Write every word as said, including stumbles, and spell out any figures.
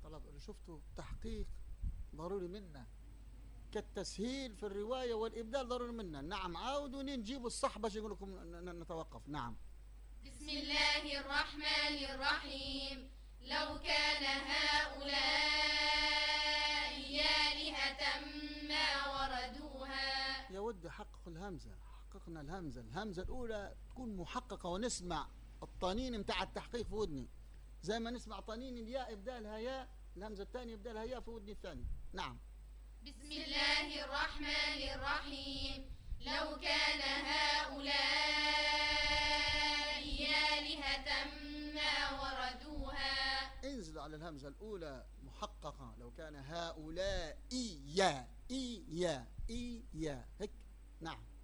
خلاص اللي شفتوا تحقيق ضروري منا، كالتسهيل في الرواية والإبدال ضروري منا. نعم عاودوا نجيبوا الصح باش يقول لكم نتوقف. نعم. بسم الله الرحمن الرحيم. لو كان هؤلاء آلهة ما وردوها. يا ودي حقق الهمزة، حققنا الهمزة، الهمزة الأولى تكون محققة ونسمع الطنين متاع التحقيق في ودني، زي ما نسمع طنين الياء إبدالها ياء، الهمزة الثانية إبدالها ياء في ودني الثاني. نعم. بسم الله الرحمن الرحيم. لو كان هؤلاء آلهة ما وردوها. انزلوا على الهمزة الأولى محققة. لو كان هؤلاء إيا إيا إيا هيك. نعم.